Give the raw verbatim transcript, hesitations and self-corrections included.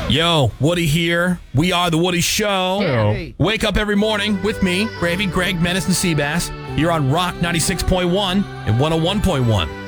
Yo, Woody here. We are The Woody Show. Hey. Wake up every morning with me, Gravy, Greg, Menace, and Seabass. Here on Rock ninety-six point one and one oh one point one.